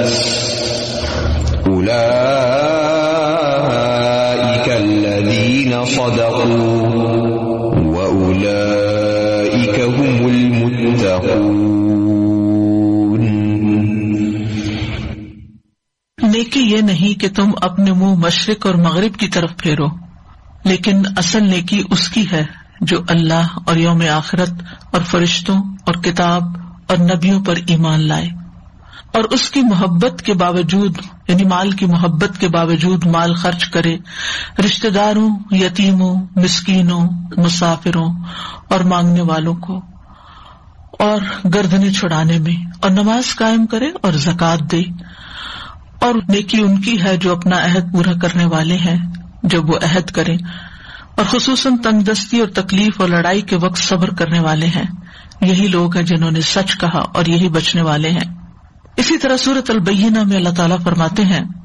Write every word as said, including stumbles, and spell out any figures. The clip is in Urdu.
أولئك الذين صدقوا وأولئك هم المتقون۔ نیکی یہ نہیں کہ تم اپنے منہ مشرق اور مغرب کی طرف پھیرو، لیکن اصل نیکی اس کی ہے جو اللہ اور یوم آخرت اور فرشتوں اور کتاب اور نبیوں پر ایمان لائے، اور اس کی محبت کے باوجود یعنی مال کی محبت کے باوجود مال خرچ کرے رشتہ داروں، یتیموں، مسکینوں، مسافروں اور مانگنے والوں کو، اور گردنیں چھڑانے میں، اور نماز قائم کرے اور زکوٰۃ دے۔ اور نیکی ان کی ہے جو اپنا عہد پورا کرنے والے ہیں جب وہ عہد کریں، اور خصوصاً تنگ دستی اور تکلیف اور لڑائی کے وقت صبر کرنے والے ہیں۔ یہی لوگ ہیں جنہوں نے سچ کہا اور یہی بچنے والے ہیں۔ اسی طرح سورۃ البینہ میں اللہ تعالیٰ فرماتے ہیں